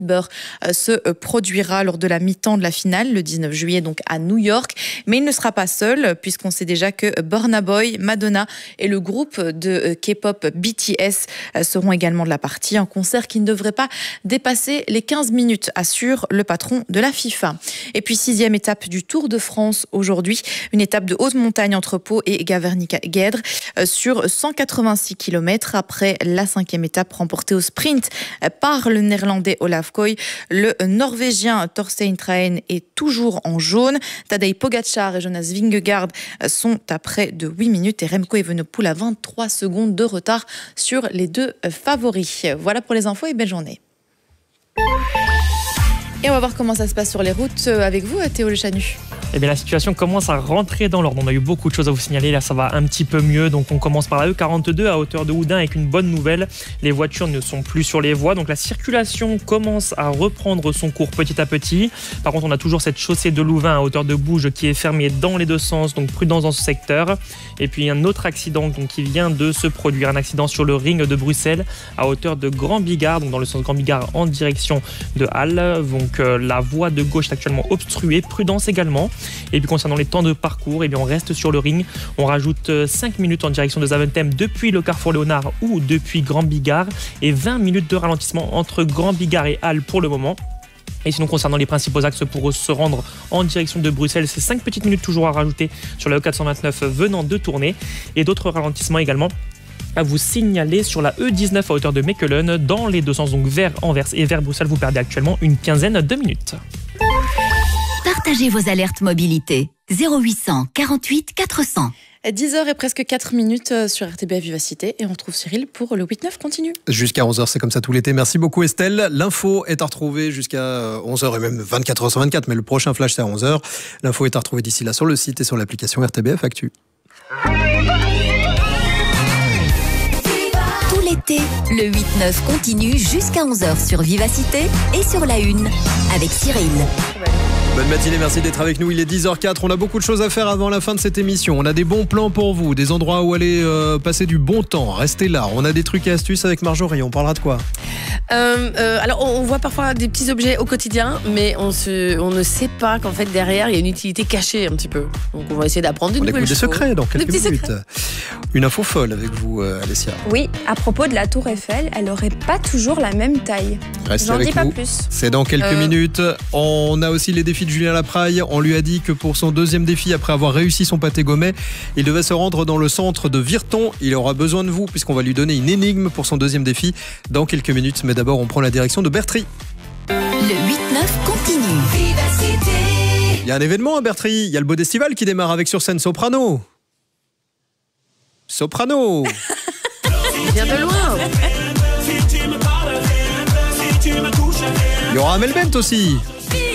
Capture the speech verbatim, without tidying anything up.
Bieber se produira lors de la mi-temps de la finale le dix-neuf juillet donc à New York, mais il ne sera pas seul puisqu'on sait déjà que Burna Boy, Madonna et le groupe de K-pop B T S seront également de la partie, un concert qui ne devrait pas dépasser les quinze minutes, assure le patron de la FIFA. Et puis sixième étape du Tour de France aujourd'hui, une étape de haute montagne entre Pau et Gavernica-Guèdre sur cent quatre-vingt-six kilomètres après la cinquième étape remportée au sprint par le néerlandais Olaf Koy. Le norvégien Thorstein Trahen est toujours en jaune. Tadej Pogacar et Jonas Vingegaard sont à près de huit minutes et Remco Evenepoel à vingt-trois secondes de retard sur les deux favoris. Voilà pour les infos et belle journée. Et on va voir comment ça se passe sur les routes avec vous, Théo Le Chanu. Eh bien, la situation commence à rentrer dans l'ordre. On a eu beaucoup de choses à vous signaler. Là, ça va un petit peu mieux. Donc, on commence par la E quarante-deux à hauteur de Houdin avec une bonne nouvelle. Les voitures ne sont plus sur les voies. Donc, la circulation commence à reprendre son cours petit à petit. Par contre, on a toujours cette chaussée de Louvain à hauteur de Bouge qui est fermée dans les deux sens. Donc, prudence dans ce secteur. Et puis, un autre accident donc, qui vient de se produire. Un accident sur le ring de Bruxelles à hauteur de Grand Bigard. Donc, dans le sens Grand Bigard en direction de Halle. Donc, euh, la voie de gauche est actuellement obstruée. Prudence également. Et puis concernant les temps de parcours, eh bien on reste sur le ring. On rajoute cinq minutes en direction de Zaventem depuis le carrefour Léonard ou depuis Grand Bigard et vingt minutes de ralentissement entre Grand Bigard et Halle pour le moment. Et sinon, concernant les principaux axes pour se rendre en direction de Bruxelles, c'est cinq petites minutes toujours à rajouter sur la E quatre cent vingt-neuf venant de tourner et d'autres ralentissements également à vous signaler sur la E dix-neuf à hauteur de Mechelen dans les deux sens, donc vers Anvers et vers Bruxelles. Vous perdez actuellement une quinzaine de minutes. Partagez vos alertes mobilité. zéro huit cent quarante-huit quatre cents. dix heures et presque quatre minutes sur R T B F Vivacité et on retrouve Cyril pour le huit neuf continue. Jusqu'à onze heures, c'est comme ça tout l'été. Merci beaucoup Estelle. L'info est à retrouver jusqu'à onze heures et même vingt-quatre heures sur vingt-quatre, mais le prochain flash c'est à onze heures. L'info est à retrouver d'ici là sur le site et sur l'application R T B F Actu. Tout l'été, le huit neuf continue jusqu'à onze heures sur Vivacité et sur la une avec Cyril. Bonne matinée, merci d'être avec nous. Il est dix heures zéro quatre. On a beaucoup de choses à faire avant la fin de cette émission. On a des bons plans pour vous, des endroits où aller euh, passer du bon temps. Restez là. On a des trucs et astuces avec Marjorie. On parlera de quoi ? euh, euh, Alors, on voit parfois des petits objets au quotidien, mais on, se, on ne sait pas qu'en fait, derrière, il y a une utilité cachée un petit peu. Donc, on va essayer d'apprendre une on nouvelle chose. On découvre des secrets dans quelques minutes. Secrets. Une info folle avec vous, euh, Alessia. Oui, à propos de la Tour Eiffel, elle n'aurait pas toujours la même taille. Restez J'en avec dis pas nous. plus. C'est dans quelques Euh... minutes. On a aussi les défis de Julien Lapraille. On lui a dit que pour son deuxième défi, après avoir réussi son pâté gourmet, il devait se rendre dans le centre de Virton. Il aura besoin de vous puisqu'on va lui donner une énigme pour son deuxième défi dans quelques minutes. Mais d'abord, on prend la direction de Bertry. Le huit neuf continue. Il y a un événement à Bertry. Il y a le Bodestival qui démarre avec sur scène Soprano. Soprano. Il vient de loin. Il y aura Amel Bent aussi.